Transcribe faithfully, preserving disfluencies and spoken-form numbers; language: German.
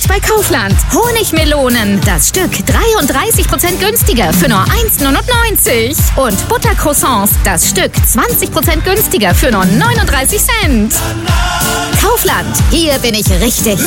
bei Kaufland. Honigmelonen, das Stück dreiunddreißig Prozent günstiger für nur eins neunundneunzig. Und Buttercroissants, das Stück zwanzig Prozent günstiger für nur neununddreißig Cent. Kaufland, hier bin ich richtig.